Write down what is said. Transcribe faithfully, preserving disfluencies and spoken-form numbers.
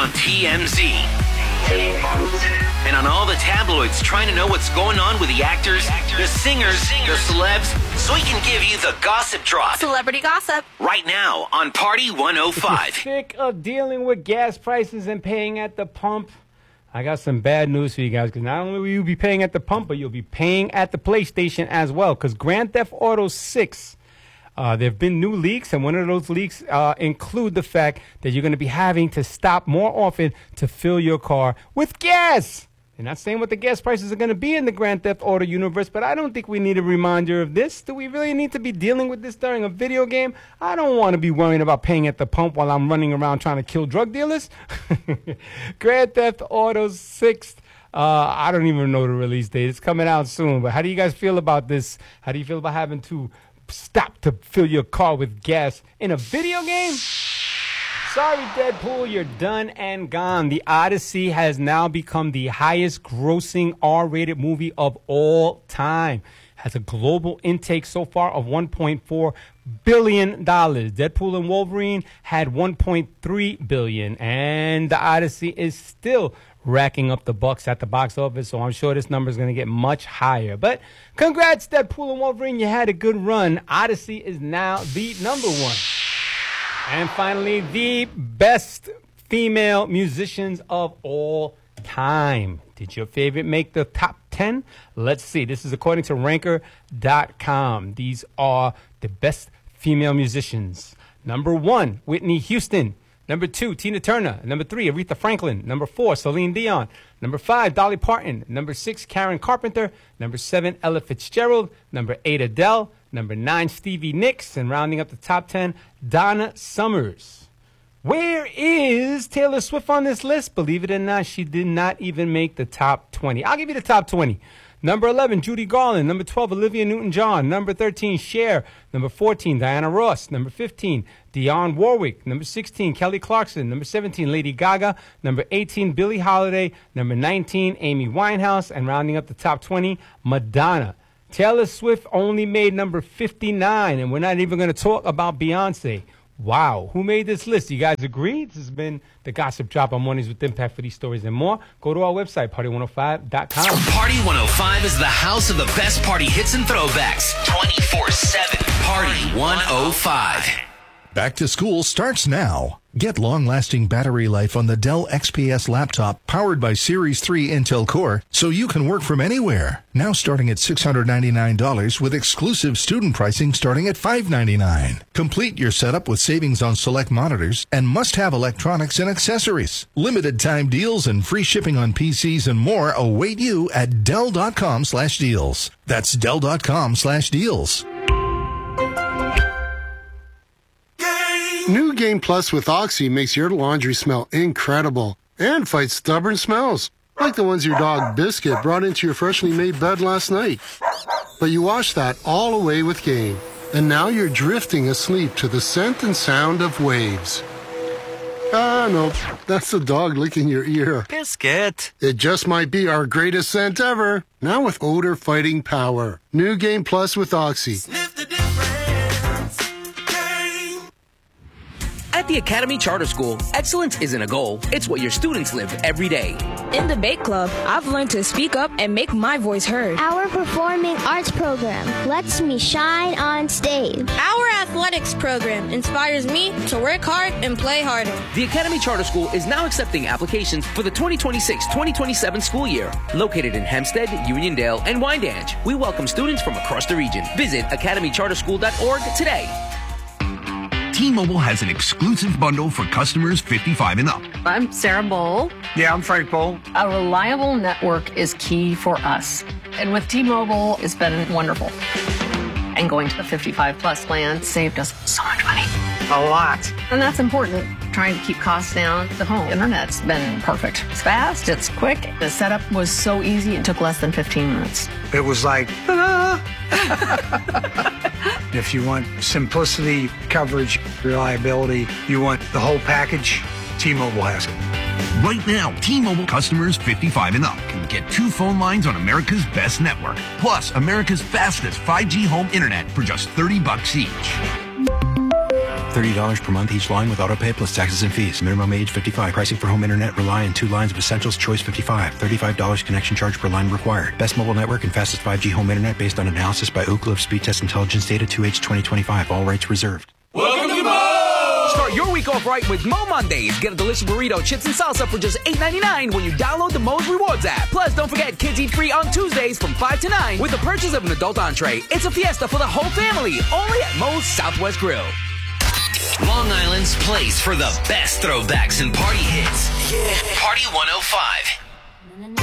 on T M Z. And on all the tabloids trying to know what's going on with the actors, the singers, the celebs, so we can give you the gossip drop. Celebrity gossip. Right now on Party one oh five. If you're sick of dealing with gas prices and paying at the pump, I got some bad news for you guys, because not only will you be paying at the pump, but you'll be paying at the PlayStation as well, because Grand Theft Auto six, uh, there have been new leaks, and one of those leaks uh, include the fact that you're going to be having to stop more often to fill your car with gas. They're not saying what the gas prices are going to be in the Grand Theft Auto universe, but I don't think we need a reminder of this. Do we really need to be dealing with this during a video game? I don't want to be worrying about paying at the pump while I'm running around trying to kill drug dealers. Grand Theft Auto six, uh, I don't even know the release date. It's coming out soon, but how do you guys feel about this? How do you feel about having to stop to fill your car with gas in a video game? Sorry, Deadpool, you're done and gone. The Odyssey has now become the highest grossing R-rated movie of all time. Has a global intake so far of one point four billion dollars. Deadpool and Wolverine had one point three billion dollars. And the Odyssey is still racking up the bucks at the box office, so I'm sure this number is going to get much higher. But congrats, Deadpool and Wolverine. You had a good run. Odyssey is now the number one. And finally, the best female musicians of all time. Did your favorite make the top ten? Let's see. This is according to ranker dot com. These are the best female musicians. Number one, Whitney Houston. Number two, Tina Turner. Number three, Aretha Franklin. Number four, Celine Dion. Number five, Dolly Parton. Number six, Karen Carpenter. Number seven, Ella Fitzgerald. Number eight, Adele. Number nine, Stevie Nicks. And rounding up the top ten, Donna Summers. Where is Taylor Swift on this list? Believe it or not, she did not even make the top twenty. I'll give you the top twenty. Number eleven, Judy Garland. Number twelve, Olivia Newton-John. Number thirteen, Cher. Number fourteen, Diana Ross. Number fifteen, Dionne Warwick. Number sixteen, Kelly Clarkson. Number seventeen, Lady Gaga. Number eighteen, Billie Holiday. Number nineteen, Amy Winehouse. And rounding up the top twenty, Madonna. Taylor Swift only made number fifty-nine, and we're not even going to talk about Beyonce. Wow. Who made this list? You guys agree? This has been the Gossip Drop on Mornings with Impact. For these stories and more, go to our website, party one oh five dot com. Party one oh five is the house of the best party hits and throwbacks. twenty-four seven. Party one oh five. Back to school starts now. Get long-lasting battery life on the Dell X P S laptop powered by Series three Intel Core so you can work from anywhere. Now starting at six hundred ninety-nine dollars with exclusive student pricing starting at five hundred ninety-nine dollars. Complete your setup with savings on select monitors and must-have electronics and accessories. Limited time deals and free shipping on P Cs and more await you at Dell.com slash deals. That's Dell.com slash deals. New Game Plus with Oxy makes your laundry smell incredible and fights stubborn smells, like the ones your dog Biscuit brought into your freshly made bed last night. But you washed that all away with Game, and now you're drifting asleep to the scent and sound of waves. Ah, no, that's the dog licking your ear. Biscuit. It just might be our greatest scent ever, now with odor-fighting power. New Game Plus with Oxy. Sniff the difference. At the Academy Charter School, excellence isn't a goal, it's what your students live every day. In the Bake Club, I've learned to speak up and make my voice heard. Our performing arts program lets me shine on stage. Our athletics program inspires me to work hard and play harder. The Academy Charter School is now accepting applications for the twenty twenty-six twenty twenty-seven school year. Located in Hempstead, Uniondale, and Wyandanch, we welcome students from across the region. Visit academy charter school dot org today. T-Mobile has an exclusive bundle for customers fifty-five and up. I'm Sarah Bowl. Yeah, I'm Frank Bowl. A reliable network is key for us. And with T-Mobile, it's been wonderful. And going to the fifty-five plus plan saved us so much money. A lot. And that's important. Trying to keep costs down. The home internet's been perfect. It's fast, it's quick. The setup was so easy, it took less than fifteen minutes. It was like, ta-da! If you want simplicity, coverage, reliability, you want the whole package, T-Mobile has it. Right now, T-Mobile customers fifty-five and up can get two phone lines on America's best network, plus America's fastest five G home internet for just thirty bucks each. thirty dollars per month each line with autopay plus taxes and fees. Minimum age fifty-five. Pricing for home internet rely on two lines of Essentials Choice fifty-five. thirty-five dollars connection charge per line required. Best mobile network and fastest five G home internet based on analysis by Oak Cliff Speed Test Intelligence Data two H twenty twenty-five. All rights reserved. Welcome to Mo! Start your week off right with Mo Mondays. Get a delicious burrito, chips, and salsa for just eight ninety-nine when you download the Mo's Rewards app. Plus, don't forget kids eat free on Tuesdays from five to nine with the purchase of an adult entree. It's a fiesta for the whole family, only at Mo's Southwest Grill. Long Island's place for the best throwbacks and party hits. Yeah. Party one oh five.